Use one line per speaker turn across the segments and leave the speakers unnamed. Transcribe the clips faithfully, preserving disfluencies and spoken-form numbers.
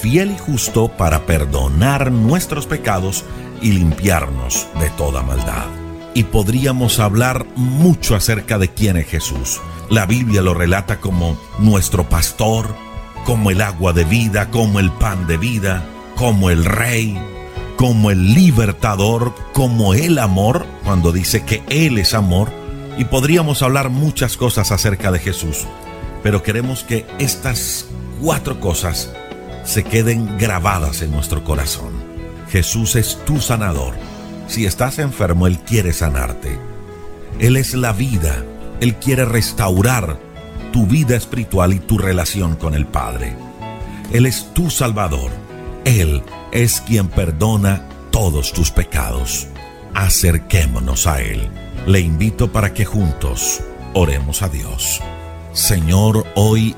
fiel y justo para perdonar nuestros pecados y limpiarnos de toda maldad. Y podríamos hablar mucho acerca de quién es Jesús. La Biblia lo relata como nuestro pastor, como el agua de vida, como el pan de vida, como el rey, como el libertador, como el amor, cuando dice que Él es amor. Y podríamos hablar muchas cosas acerca de Jesús, pero queremos que estas cuatro cosas se queden grabadas en nuestro corazón. Jesús es tu sanador. Si estás enfermo, Él quiere sanarte. Él es la vida. Él quiere restaurar tu vida espiritual y tu relación con el Padre. Él es tu Salvador. Él es quien perdona todos tus pecados. Acerquémonos a Él. Le invito para que juntos oremos a Dios. Señor, hoy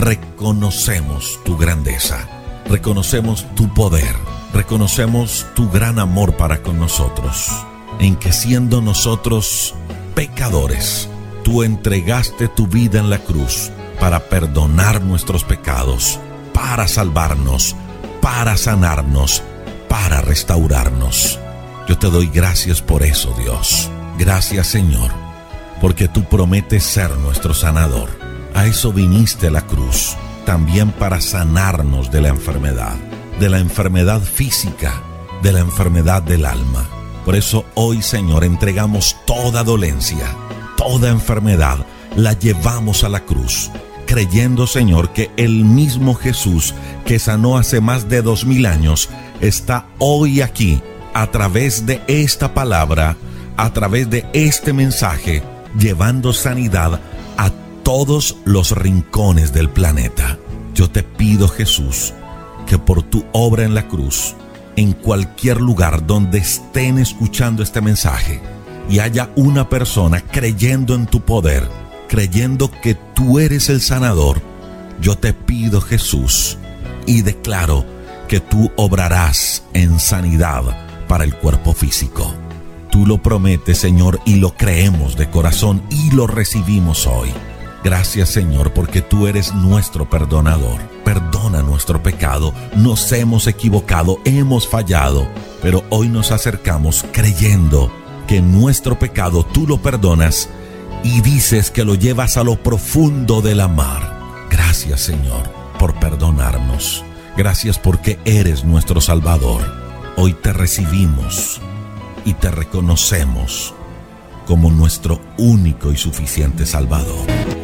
reconocemos tu grandeza, reconocemos tu poder, reconocemos tu gran amor para con nosotros, en que siendo nosotros pecadores, tú entregaste tu vida en la cruz para perdonar nuestros pecados, para salvarnos, para sanarnos, para restaurarnos. Yo te doy gracias por eso, Dios. Gracias, Señor, porque tú prometes ser nuestro sanador. A eso viniste a la cruz, también para sanarnos de la enfermedad, de la enfermedad física, de la enfermedad del alma. Por eso hoy, Señor, entregamos toda dolencia, toda enfermedad, la llevamos a la cruz, creyendo, Señor, que el mismo Jesús que sanó hace más de dos mil años está hoy aquí, a través de esta palabra, a través de este mensaje, llevando sanidad a todos los rincones del planeta. Yo te pido, Jesús, que por tu obra en la cruz, en cualquier lugar donde estén escuchando este mensaje y haya una persona creyendo en tu poder, creyendo que tú eres el sanador, yo te pido, Jesús, y declaro que tú obrarás en sanidad para el cuerpo físico. Tú lo prometes, Señor, y lo creemos de corazón y lo recibimos hoy. Gracias, Señor, porque tú eres nuestro perdonador. Perdona nuestro pecado. Nos hemos equivocado, hemos fallado, pero hoy nos acercamos creyendo que nuestro pecado tú lo perdonas y dices que lo llevas a lo profundo de la mar. Gracias, Señor, por perdonarnos. Gracias porque eres nuestro Salvador. Hoy te recibimos y te reconocemos como nuestro único y suficiente Salvador.